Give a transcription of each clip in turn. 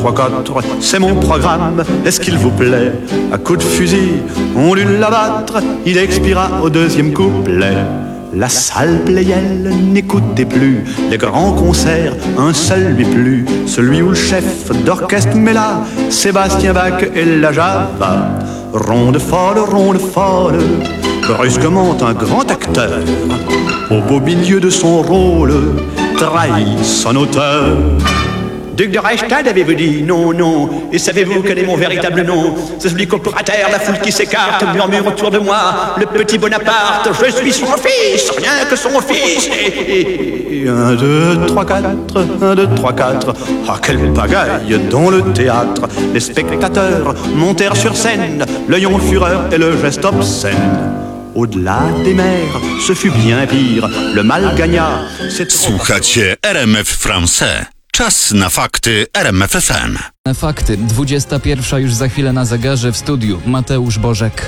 3-4, c'est mon programme, est-ce qu'il vous plaît? À coups de fusil, on dut l'abattre, il expira au deuxième couplet. La salle Pleyel n'écoutait plus les grands concerts, un seul lui plut, celui où le chef d'orchestre met là Sébastien Bach et la Java. Ronde folle, brusquement un grand acteur, au beau milieu de son rôle, trahit son auteur. Duc de Reichstad, avez-vous dit? Non, non. Et savez-vous quel est mon véritable nom? C'est celui qu'au cratère, la foule qui s'écarte murmure autour de moi, le petit Bonaparte, je suis son fils, rien que son fils. Et 1, 2, 3, 4, 1, 2, 3, 4. Ah, quelle pagaille dans le théâtre. Les spectateurs montèrent sur scène, l'œil en fureur et le geste obscène. Au-delà des mers, ce fut bien pire, le mal gagna. Słuchacie RMF Français. Czas na fakty RMF FM. Fakty. 21 już za chwilę na zegarze, w studiu Mateusz Bożek.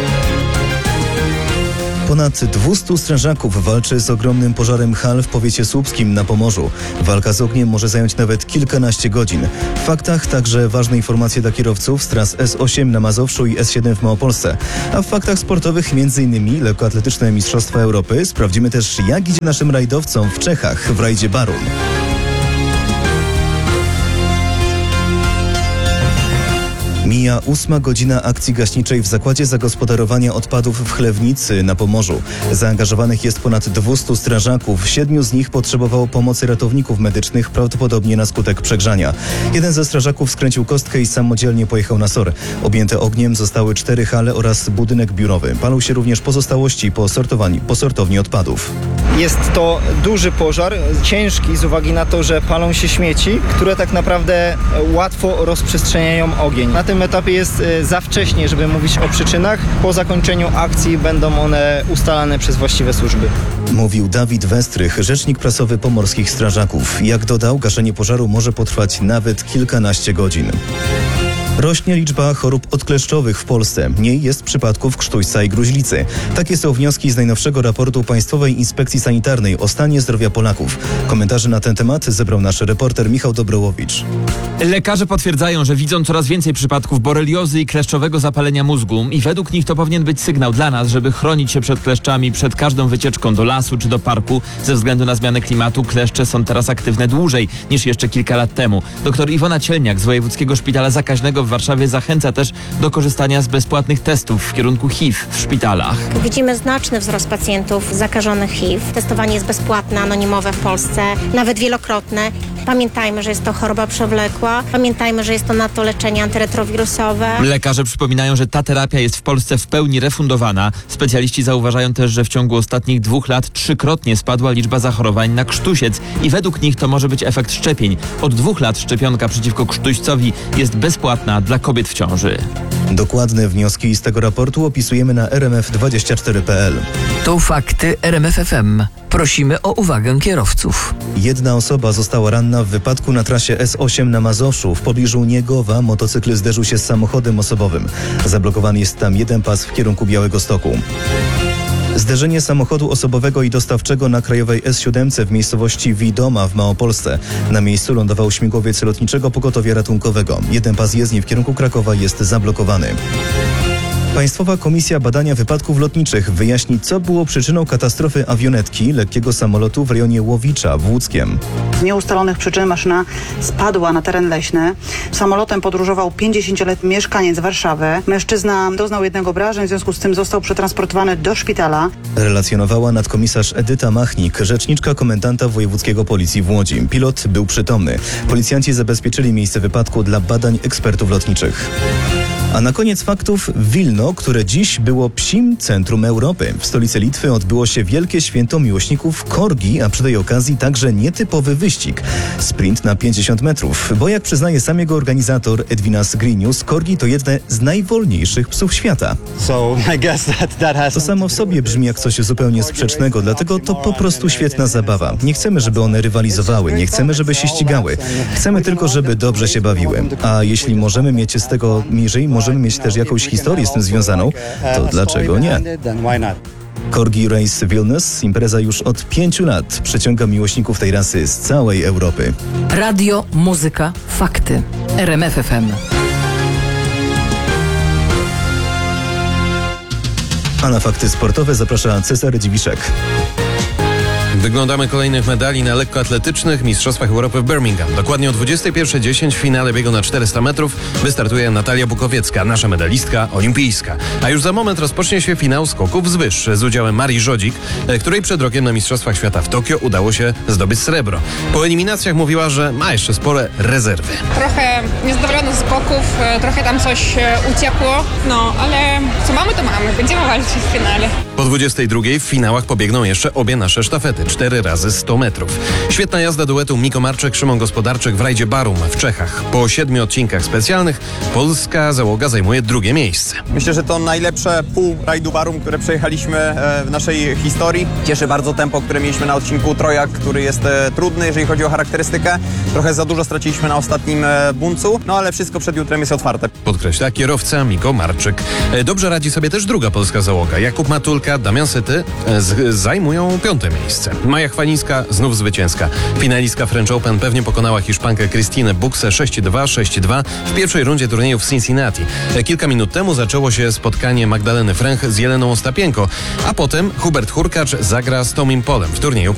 Ponad 200 strażaków walczy z ogromnym pożarem hal w powiecie słupskim na Pomorzu. Walka z ogniem może zająć nawet kilkanaście godzin. W faktach także ważne informacje dla kierowców z tras S8 na Mazowszu i S7 w Małopolsce. A w faktach sportowych m.in. lekkoatletyczne Mistrzostwa Europy. Sprawdzimy też, jak idzie naszym rajdowcom w Czechach w rajdzie Barun. Mija 8 godzina akcji gaśniczej w Zakładzie Zagospodarowania Odpadów w Chlewnicy na Pomorzu. Zaangażowanych jest ponad 200 strażaków. 7 z nich potrzebowało pomocy ratowników medycznych, prawdopodobnie na skutek przegrzania. Jeden ze strażaków skręcił kostkę i samodzielnie pojechał na SOR. Objęte ogniem zostały 4 hale oraz budynek biurowy. Palą się również pozostałości po sortowni odpadów. Jest to duży pożar, ciężki z uwagi na to, że palą się śmieci, które tak naprawdę łatwo rozprzestrzeniają ogień. Na tym etapie jest za wcześnie, żeby mówić o przyczynach. Po zakończeniu akcji będą one ustalane przez właściwe służby. Mówił Dawid Westrych, rzecznik prasowy pomorskich strażaków. Jak dodał, gaszenie pożaru może potrwać nawet kilkanaście godzin. Rośnie liczba chorób odkleszczowych w Polsce. Mniej jest przypadków krztuśca i gruźlicy. Takie są wnioski z najnowszego raportu Państwowej Inspekcji Sanitarnej o stanie zdrowia Polaków. Komentarze na ten temat zebrał nasz reporter Michał Dobrołowicz. Lekarze potwierdzają, że widzą coraz więcej przypadków boreliozy i kleszczowego zapalenia mózgu i według nich to powinien być sygnał dla nas, żeby chronić się przed kleszczami przed każdą wycieczką do lasu czy do parku. Ze względu na zmianę klimatu kleszcze są teraz aktywne dłużej niż jeszcze kilka lat temu. Doktor Iwona Cielniak z Wojewódzkiego Szpitala Zakaźnego w Warszawie zachęca też do korzystania z bezpłatnych testów w kierunku HIV w szpitalach. Widzimy znaczny wzrost pacjentów zakażonych HIV. Testowanie jest bezpłatne, anonimowe w Polsce, nawet wielokrotne. Pamiętajmy, że jest to choroba przewlekła. Pamiętajmy, że jest to nadto leczenie antyretrowirusowe. Lekarze przypominają, że ta terapia jest w Polsce w pełni refundowana. Specjaliści zauważają też, że w ciągu ostatnich 2 lat 3-krotnie spadła liczba zachorowań na krztusiec i według nich to może być efekt szczepień. Od 2 lat szczepionka przeciwko krztuścowi jest bezpłatna dla kobiet w ciąży. Dokładne wnioski z tego raportu opisujemy na rmf24.pl. To fakty RMF FM. Prosimy o uwagę kierowców. Jedna osoba została ranna w wypadku na trasie S8 na Mazowszu. W pobliżu Niegowa motocykl zderzył się z samochodem osobowym. Zablokowany jest tam jeden pas w kierunku Białegostoku. Zderzenie samochodu osobowego i dostawczego na krajowej S7 w miejscowości Widoma w Małopolsce. Na miejscu lądował śmigłowiec lotniczego pogotowia ratunkowego. Jeden pas jezdni w kierunku Krakowa jest zablokowany. Państwowa Komisja Badania Wypadków Lotniczych wyjaśni, co było przyczyną katastrofy awionetki lekkiego samolotu w rejonie Łowicza w Łódzkiem. Z nieustalonych przyczyn maszyna spadła na teren leśny. Samolotem podróżował 50-letni mieszkaniec Warszawy. Mężczyzna doznał jednego obrażeń, w związku z tym został przetransportowany do szpitala. Relacjonowała nadkomisarz Edyta Machnik, rzeczniczka komendanta wojewódzkiego policji w Łodzi. Pilot był przytomny. Policjanci zabezpieczyli miejsce wypadku dla badań ekspertów lotniczych. A na koniec faktów Wilno, które dziś było psim centrum Europy. W stolicy Litwy odbyło się wielkie święto miłośników korgi, a przy tej okazji także nietypowy wyścig. Sprint na 50 metrów, bo jak przyznaje sam jego organizator Edwinas Grinius, korgi to jedne z najwolniejszych psów świata. To samo w sobie brzmi jak coś zupełnie sprzecznego, dlatego to po prostu świetna zabawa. Nie chcemy, żeby one rywalizowały, nie chcemy, żeby się ścigały. Chcemy tylko, żeby dobrze się bawiły. A jeśli możemy mieć z tego, jeżeli możemy mieć też jakąś historię z tym związaną, to dlaczego nie? Corgi Race Vilnius, impreza już od 5 lat, przyciąga miłośników tej rasy z całej Europy. Radio, muzyka, fakty. RMF FM. A na fakty sportowe zaprasza Cezary Dziwiszek. Wyglądamy kolejnych medali na lekkoatletycznych Mistrzostwach Europy w Birmingham. Dokładnie o 21:10 w finale biegu na 400 metrów wystartuje Natalia Bukowiecka, nasza medalistka olimpijska. A już za moment rozpocznie się finał skoków z wyż z udziałem Marii Żodzik, której przed rokiem na Mistrzostwach Świata w Tokio udało się zdobyć srebro. Po eliminacjach mówiła, że ma jeszcze spore rezerwy. Trochę niezadowolona z skoków, trochę tam coś uciekło, ale co mamy, to mamy. Będziemy walczyć w finale. Po 22:00 w finałach pobiegną jeszcze obie nasze sztafety. 4 razy 100 metrów. Świetna jazda duetu Miko Marczek, Szymon Gospodarczyk w rajdzie Barum w Czechach. Po 7 odcinkach specjalnych polska załoga zajmuje 2. miejsce. Myślę, że to najlepsze pół rajdu Barum, które przejechaliśmy w naszej historii. Cieszy bardzo tempo, które mieliśmy na odcinku Trojak, który jest trudny, jeżeli chodzi o charakterystykę. Trochę za dużo straciliśmy na ostatnim buncu, ale wszystko przed jutrem jest otwarte. Podkreśla kierowca Miko Marczyk. Dobrze radzi sobie też druga polska załoga. Jakub Matulka, Damian Syty zajmują 5. miejsce. Maja Chwalińska znów zwycięska. Finalistka French Open pewnie pokonała Hiszpankę Christinę Buxę 6-2, 6-2 w pierwszej rundzie turnieju w Cincinnati. Kilka minut temu zaczęło się spotkanie Magdaleny Fręch z Jeleną Ostapienko, a potem Hubert Hurkacz zagra z Tomim Polem w turnieju